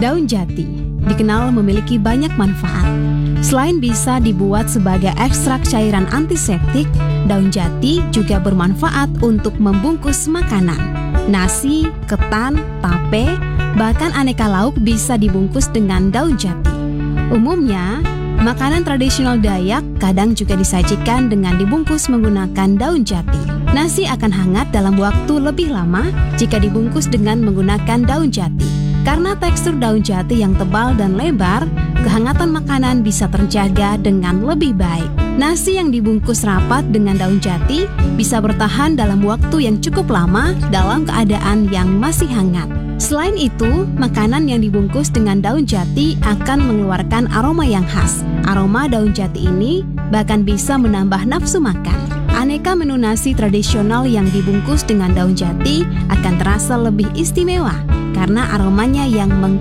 Daun jati dikenal memiliki banyak manfaat. Selain bisa dibuat sebagai ekstrak cairan antiseptik, daun jati juga bermanfaat untuk membungkus makanan. Nasi, ketan, tape, bahkan aneka lauk bisa dibungkus dengan daun jati. Umumnya, makanan tradisional Dayak kadang juga disajikan dengan dibungkus menggunakan daun jati. Nasi akan hangat dalam waktu lebih lama jika dibungkus dengan menggunakan daun jati. Karena tekstur daun jati yang tebal dan lebar, kehangatan makanan bisa terjaga dengan lebih baik. Nasi yang dibungkus rapat dengan daun jati bisa bertahan dalam waktu yang cukup lama dalam keadaan yang masih hangat. Selain itu, makanan yang dibungkus dengan daun jati akan mengeluarkan aroma yang khas. Aroma daun jati ini bahkan bisa menambah nafsu makan. Aneka menu nasi tradisional yang dibungkus dengan daun jati akan terasa lebih istimewa karena aromanya yang